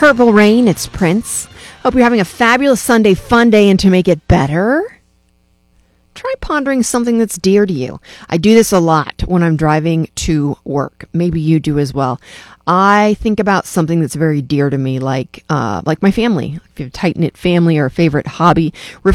Purple Rain, it's Prince. Hope you're having a fabulous Sunday fun day, and to make it better, try pondering something that's dear to you. I do this a lot when I'm driving to work. Maybe you do as well. I think about something that's very dear to me, like my family. If you have a tight-knit family or a favorite hobby,